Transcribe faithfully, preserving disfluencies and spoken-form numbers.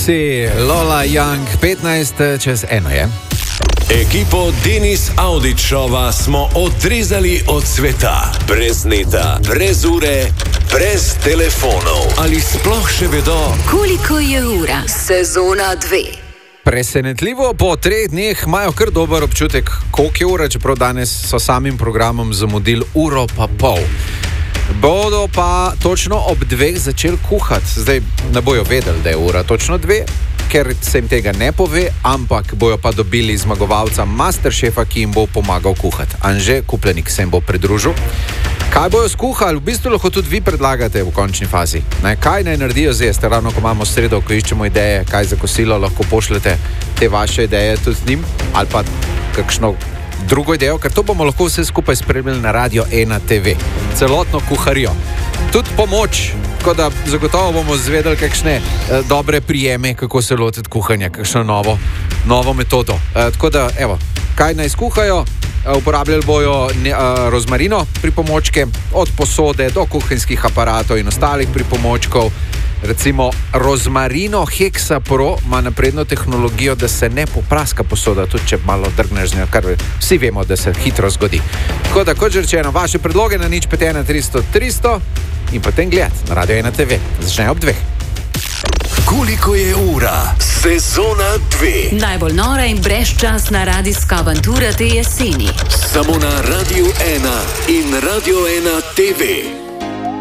Foxy, Lola Young, petnajst čez eno je. Ekipo Denis Audičova smo odrezali od sveta. Brez neta, brez ure, brez telefonov. Ali sploh še vedo, koliko je ura? Sezona dve. Presenetljivo, po treh dneh imajo kar dober občutek, koliko je ura, čeprav danes so samim programom zamudili uro pa pol. Bodo pa točno ob dveh začeli kuhati. Zdaj ne bojo vedeli, da je ura točno dve, ker se jim tega ne pove, ampak bojo pa dobili zmagovalca Masterchefa, ki jim bo pomagal kuhati. Anže Kupljenik se jim bo pridružil. Kaj bojo skuhali? V bistvu lahko tudi vi predlagate v končni fazi. Ne, kaj naj naredijo zdaj? Ste ravno, ko imamo sredo, ko iščemo ideje, kaj za kosilo, lahko pošljete te vaše ideje tudi z njim, ali pa kakšno drugo idejo, ker to bomo lahko vse skupaj spremljali na Radio ena te ve. Celotno kuharijo. Tudi pomoč, tako da zagotovo bomo zvedeli kakšne eh, dobre prijeme, kako se lotiti kuhanja, kakšno novo, novo metodo. Eh, tako da, evo, kaj naj skuhajo? Eh, uporabljali bojo ne, eh, rozmarino pripomočke, od posode do kuhinjskih aparatov in ostalih pripomočkov. Recimo rozmarino Hexa Pro ima napredno tehnologijo, da se ne popraska posoda, tudi če malo drgneš z njo, kar vsi vemo, da se hitro zgodi. Tako da, kot že rečeno, vaše predloge na nič pet ena tristo tristo in potem gledati na Radio ena te ve. Začne ob dveh. Koliko je ura? Sezona dve. Najbolj nora in brezčasna radijska avantura te jeseni. Samo na Radio ena in Radio ena te ve.